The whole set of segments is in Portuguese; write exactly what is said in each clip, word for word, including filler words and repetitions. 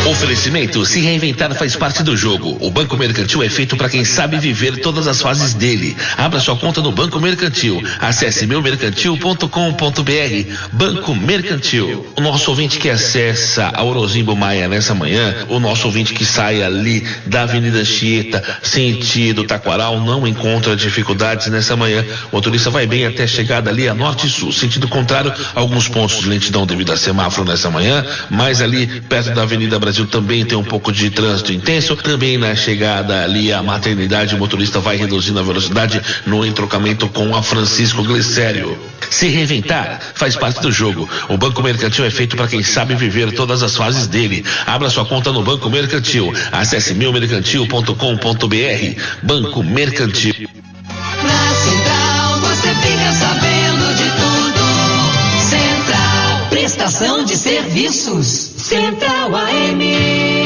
Oferecimento: se reinventar faz parte do jogo. O Banco Mercantil é feito para quem sabe viver todas as fases dele. Abra sua conta no Banco Mercantil. Acesse meu mercantil ponto com ponto br. Banco Mercantil. O nosso ouvinte que acessa a Orozimbo Maia nessa manhã, o nosso ouvinte que sai ali da Avenida Anchieta, sentido Taquaral, não encontra dificuldades nessa manhã. O motorista vai bem até a chegada ali a Norte e Sul. Sentido contrário, alguns pontos de lentidão devido a semáforo nessa manhã, mas ali perto da Avenida Brasil também tem um pouco de trânsito intenso. Também na chegada ali à Maternidade, o motorista vai reduzindo a velocidade no entrocamento com a Francisco Glicério. Se reinventar faz parte do jogo. O Banco Mercantil é feito para quem sabe viver todas as fases dele. Abra sua conta no Banco Mercantil. Acesse meu mercantil ponto com ponto br. Banco Mercantil. Na Central você fica sabendo de tudo. Central, prestação de serviços. Central A M.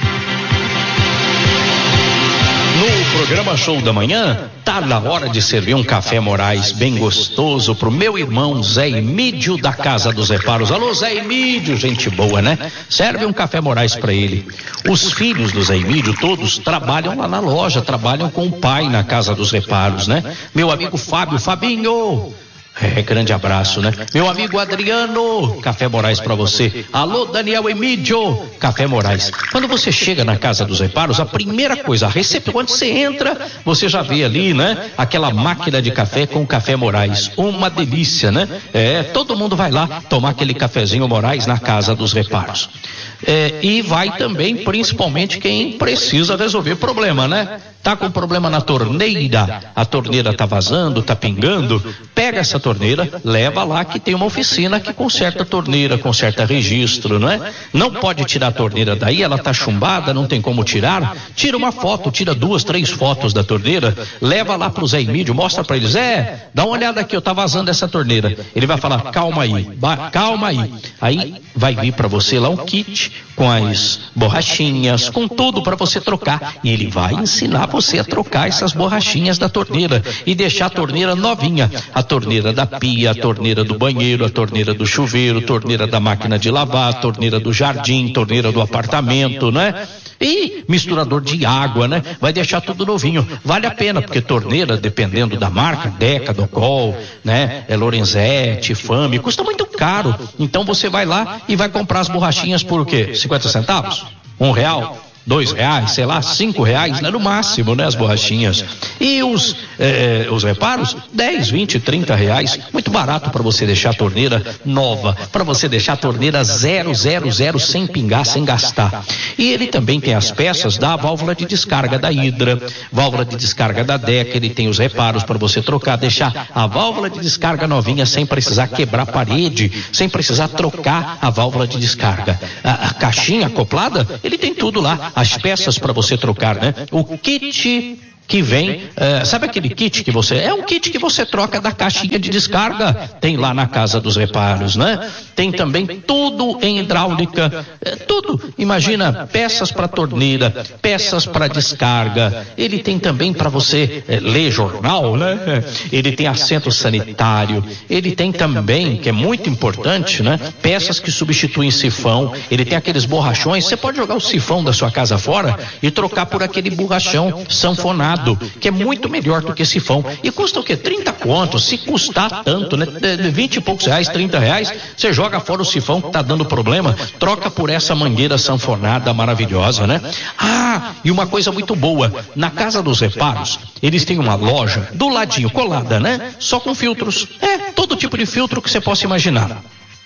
No programa Show da Manhã, tá na hora de servir um café Moraes bem gostoso pro meu irmão Zé Emídio da Casa dos Reparos. Alô, Zé Emídio, gente boa, né? Serve um café Moraes pra ele. Os filhos do Zé Emídio todos trabalham lá na loja, trabalham com o pai na Casa dos Reparos, né? Meu amigo Fábio, Fabinho, é, grande abraço, né? Meu amigo Adriano, café Moraes pra você. Alô, Daniel Emídio, café Moraes. Quando você chega na Casa dos Reparos, a primeira coisa, a recepção, quando você entra, você já vê ali, né? Aquela máquina de café com café Moraes. Uma delícia, né? É, todo mundo vai lá tomar aquele cafezinho Moraes na Casa dos Reparos. É, e vai também, principalmente, quem precisa resolver problema, né? Tá com problema na torneira, a torneira tá vazando, tá pingando, pega essa torneira, leva lá que tem uma oficina que conserta a torneira, conserta registro, não é? Não pode tirar a torneira daí, ela tá chumbada, não tem como tirar, tira uma foto, tira duas, três fotos da torneira, leva lá pro Zé Emídio, mostra pra ele, Zé, dá uma olhada aqui, eu tá vazando essa torneira. Ele vai falar, calma aí, calma aí. Aí vai vir pra você lá um kit com as borrachinhas, com tudo pra você trocar, e ele vai ensinar você a trocar essas borrachinhas da torneira e deixar a torneira novinha, a torneira da pia, a torneira do banheiro, a torneira do chuveiro, a torneira da máquina de lavar, a torneira do jardim, a torneira do apartamento, né? E misturador de água, né? Vai deixar tudo novinho. Vale a pena, porque torneira, dependendo da marca, Deca, Docol, né? É Lorenzetti, Fame, custa muito caro. Então você vai lá e vai comprar as borrachinhas por o quê? cinquenta centavos? Um real? Dois reais, sei lá, cinco reais, né? No máximo, né? As borrachinhas. E os, eh, os reparos, dez, vinte, trinta reais. Muito barato para você deixar a torneira nova, para você deixar a torneira zero, zero, zero, sem pingar, sem gastar. E ele também tem as peças da válvula de descarga da Hidra, válvula de descarga da Deca, ele tem os reparos para você trocar, deixar a válvula de descarga novinha sem precisar quebrar a parede, sem precisar trocar a válvula de descarga. A, a caixinha acoplada, ele tem tudo lá. As peças para você trocar, né? O kit que vem, é, sabe aquele kit que você, é um kit que você troca da caixinha de descarga, tem lá na Casa dos Reparos, né? Tem também tudo em hidráulica, é, tudo, imagina, peças para torneira, peças para descarga, ele tem também para você é, ler jornal, né? Ele tem assento sanitário, ele tem também, que é muito importante, né? Peças que substituem sifão, ele tem aqueles borrachões, você pode jogar o sifão da sua casa fora e trocar por aquele borrachão sanfonado, que é muito melhor do que sifão. E custa o quê? trinta contos, se custar tanto, né? vinte e poucos reais, trinta reais, você joga fora o sifão que tá dando problema, troca por essa mangueira sanfonada maravilhosa, né? Ah, e uma coisa muito boa, na Casa dos Reparos, eles têm uma loja do ladinho, colada, né? Só com filtros, é, todo tipo de filtro que você possa imaginar.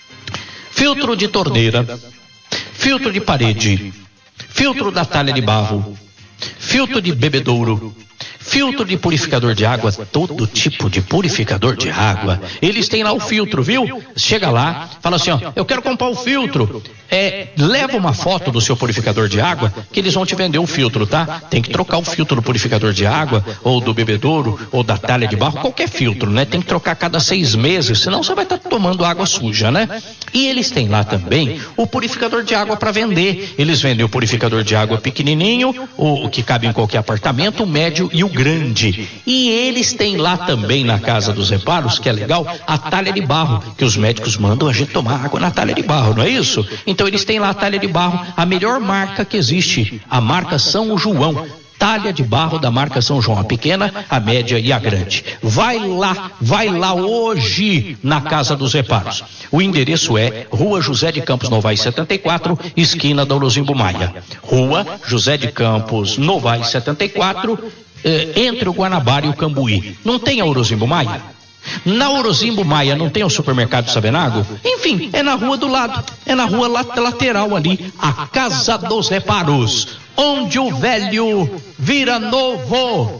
Filtro de torneira, filtro de parede, filtro da talha de barro, filtro de bebedouro, filtro de purificador de água, todo tipo de purificador de água. Eles têm lá o filtro, viu? Chega lá, fala assim, ó, eu quero comprar o filtro. É, leva uma foto do seu purificador de água, que eles vão te vender o filtro, tá? Tem que trocar o filtro do purificador de água, ou do bebedouro, ou da talha de barro, qualquer filtro, né? Tem que trocar a cada seis meses, senão você vai estar tá tomando água suja, né? E eles têm lá também o purificador de água para vender. Eles vendem o purificador de água pequenininho, o, o que cabe em qualquer apartamento, o médio e o Grande. E eles têm lá também na Casa dos Reparos, que é legal, a talha de barro, que os médicos mandam a gente tomar água na talha de barro, não é isso? Então eles têm lá a talha de barro, a melhor marca que existe, a marca São João. Talha de barro da marca São João, a pequena, a média e a grande. Vai lá, vai lá hoje na Casa dos Reparos. O endereço é Rua José de Campos Novaes setenta e quatro, esquina da Orozimbo Maia. Rua José de Campos Novaes setenta e quatro, eh, entre o Guanabara e o Cambuí. Não tem a Orozimbo Maia? Na Orozimbo Maia não tem o supermercado Sabenago? Enfim, é na rua do lado, é na rua lateral ali, a Casa dos Reparos, onde o velho vira novo.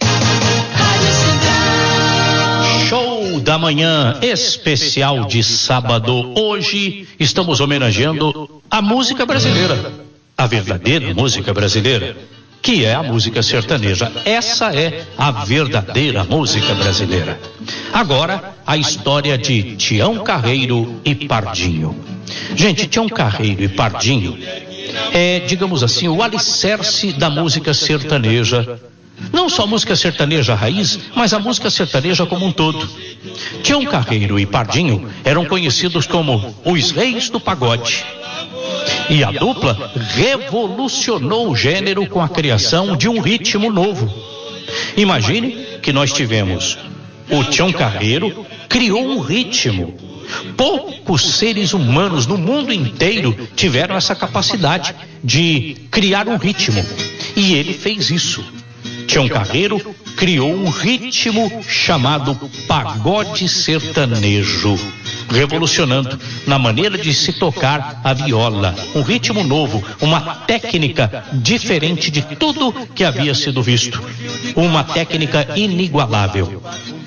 Show da manhã especial de sábado. Hoje estamos homenageando a música brasileira, a verdadeira música brasileira, que é a música sertaneja. Essa é a verdadeira música brasileira. Agora, a história de Tião Carreiro e Pardinho. Gente, Tião Carreiro e Pardinho é, digamos assim, o alicerce da música sertaneja. Não só a música sertaneja raiz, mas a música sertaneja como um todo. Tião Carreiro e Pardinho eram conhecidos como os reis do pagode. E a dupla revolucionou o gênero com a criação de um ritmo novo. Imagine que nós tivemos o Tião Carreiro criou um ritmo. Poucos seres humanos no mundo inteiro tiveram essa capacidade de criar um ritmo. E ele fez isso. Tião Carreiro criou um ritmo chamado pagode sertanejo, revolucionando na maneira de se tocar a viola, um ritmo novo, uma técnica diferente de tudo que havia sido visto, uma técnica inigualável.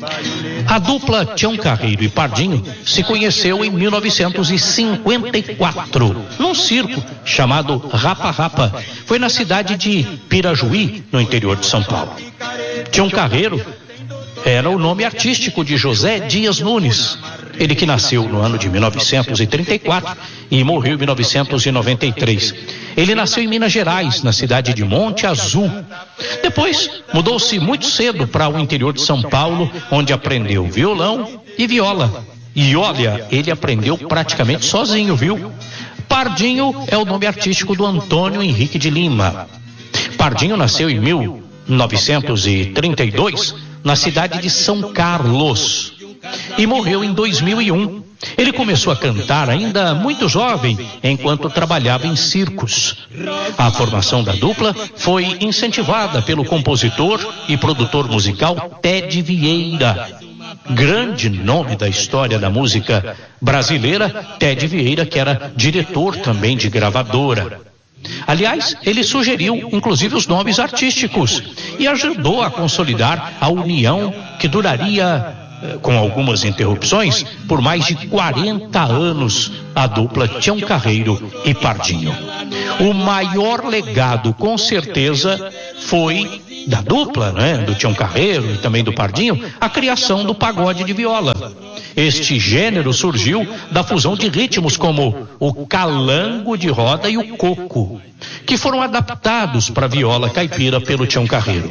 A dupla Tião Carreiro e Pardinho se conheceu em mil novecentos e cinquenta e quatro, num circo chamado Rapa Rapa. Foi na cidade de Pirajuí, no interior de São Paulo. Tião Carreiro era o nome artístico de José Dias Nunes. Ele que nasceu no ano de mil novecentos e trinta e quatro e morreu em mil novecentos e noventa e três. Ele nasceu em Minas Gerais, na cidade de Monte Azul. Depois mudou-se muito cedo para o interior de São Paulo, onde aprendeu violão e viola. E olha, ele aprendeu praticamente sozinho, viu? Pardinho é o nome artístico do Antônio Henrique de Lima. Pardinho nasceu em mil novecentos e trinta e dois, na cidade de São Carlos, e morreu em dois mil e um. Ele começou a cantar ainda muito jovem, enquanto trabalhava em circos. A formação da dupla foi incentivada pelo compositor e produtor musical Ted Vieira. Grande nome da história da música brasileira, Ted Vieira, que era diretor também de gravadora. Aliás, ele sugeriu inclusive os nomes artísticos e ajudou a consolidar a união que duraria, com algumas interrupções, por mais de quarenta anos, a dupla Tião Carreiro e Pardinho. O maior legado, com certeza, foi da dupla, né, do Tião Carreiro e também do Pardinho, a criação do pagode de viola. Este gênero surgiu da fusão de ritmos como o calango de roda e o coco, que foram adaptados para a viola caipira pelo Tião Carreiro.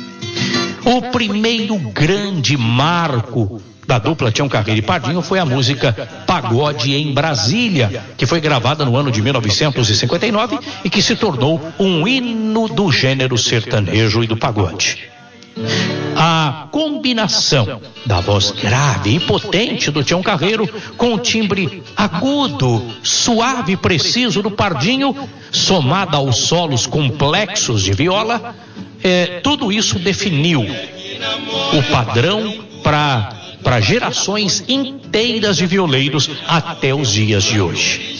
O primeiro grande marco da dupla Tião Carreiro e Pardinho foi a música Pagode em Brasília, que foi gravada no ano de mil novecentos e cinquenta e nove e que se tornou um hino do gênero sertanejo e do pagode. A combinação da voz grave e potente do Tião Carreiro com o timbre agudo, suave e preciso do Pardinho, somada aos solos complexos de viola, é, tudo isso definiu o padrão para para gerações inteiras de violeiros até os dias de hoje.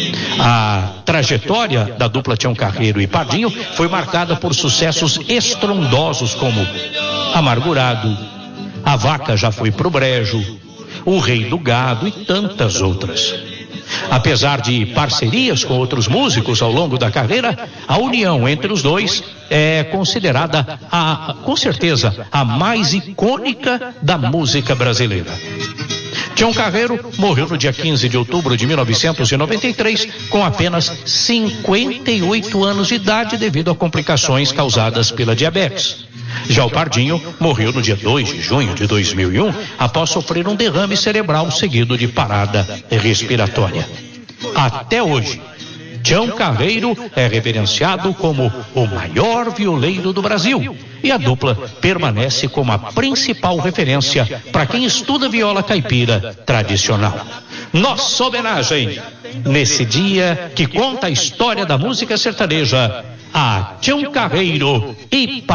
A trajetória da dupla Tião Carreiro e Pardinho foi marcada por sucessos estrondosos como Amargurado, A Vaca Já Foi Pro Brejo, O Rei do Gado e tantas outras. Apesar de parcerias com outros músicos ao longo da carreira, a união entre os dois é considerada, a, com certeza, a mais icônica da música brasileira. Tião Carreiro morreu no dia quinze de outubro de mil novecentos e noventa e três com apenas cinquenta e oito anos de idade devido a complicações causadas pela diabetes. Já o Pardinho morreu no dia dois de junho de dois mil e um após sofrer um derrame cerebral seguido de parada respiratória. Até hoje, Tião Carreiro é reverenciado como o maior violeiro do Brasil e a dupla permanece como a principal referência para quem estuda viola caipira tradicional. Nossa homenagem nesse dia que conta a história da música sertaneja a Tião Carreiro e